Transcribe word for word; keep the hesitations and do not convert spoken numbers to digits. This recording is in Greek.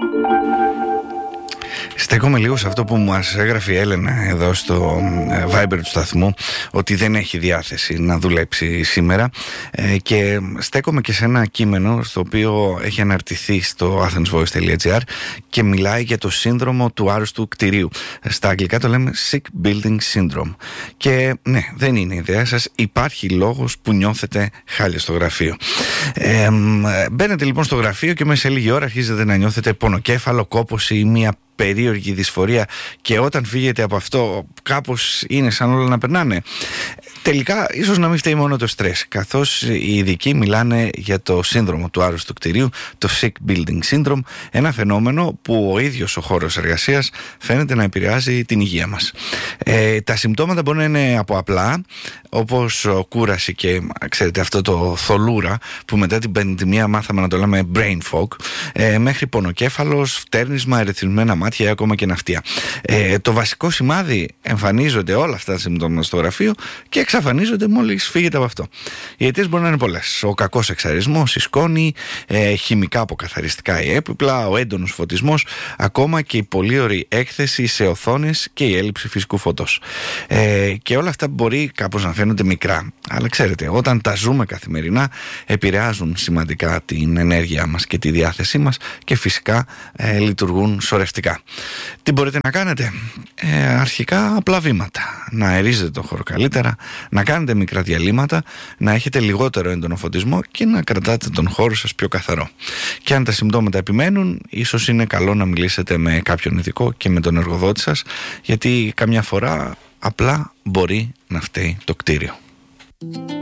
Στέκομαι λίγο σε αυτό που μας έγραφε η Έλενα εδώ στο Viber του σταθμού, ότι δεν έχει διάθεση να δουλέψει σήμερα, και στέκομαι και σε ένα κείμενο στο οποίο έχει αναρτηθεί στο athens voice τελεία gr και μιλάει για το σύνδρομο του άρρωστου κτηρίου. Στα αγγλικά το λέμε sick building syndrome. Και ναι, δεν είναι ιδέα σας, υπάρχει λόγος που νιώθετε χάλια στο γραφείο. Ε, μπαίνετε λοιπόν στο γραφείο και μέσα σε λίγη ώρα αρχίζετε να νιώθετε πονοκέφαλο, κόπωση ή μια περίεργη δυσφορία, και όταν φύγετε από αυτό κάπως είναι σαν όλα να περνάνε. Τελικά ίσως να μην φταίει μόνο το στρες, καθώς οι ειδικοί μιλάνε για το σύνδρομο του άρρωστου κτηρίου, το sick building syndrome, ένα φαινόμενο που ο ίδιος ο χώρος εργασίας φαίνεται να επηρεάζει την υγεία μας. Ε, τα συμπτώματα μπορεί να είναι από απλά, όπως κούραση και ξέρετε αυτό το θολούρα που μετά την πανδημία μάθαμε να το λέμε brain fog, ε, μέχρι πονοκέφαλος, φτέρνισμα, ερεθισμένα μάτια ή ακόμα και ναυτία. Ε, το βασικό σημάδι, εμφανίζονται όλα αυτά τα συμπτώματα στο γραφείο και εξαφανίζονται μόλις φύγετε από αυτό. Οι αιτίες μπορεί να είναι πολλές. Ο κακός εξαρισμός, η σκόνη, ε, χημικά αποκαθαριστικά ή έπιπλα, ο έντονος φωτισμός, ακόμα και η πολύ ωραία έκθεση σε οθόνες και η έλλειψη φυσικού φωτός. Ε, και όλα αυτά μπορεί κάπως να φαίνονται μικρά, αλλά ξέρετε, όταν τα ζούμε καθημερινά επηρεάζουν σημαντικά την ενέργειά μας και τη διάθεσή μας και φυσικά ε, λειτουργούν σωρευτικά. Τι μπορείτε να κάνετε? Ε, αρχικά απλά βήματα. Να αερίζετε τον χώρο καλύτερα, να κάνετε μικρά διαλύματα, να έχετε λιγότερο έντονο φωτισμό και να κρατάτε τον χώρο σας πιο καθαρό. Και αν τα συμπτώματα επιμένουν, ίσως είναι καλό να μιλήσετε με κάποιον ειδικό και με τον εργοδότη σας, γιατί καμιά φορά απλά μπορεί να φταίει το κτίριο.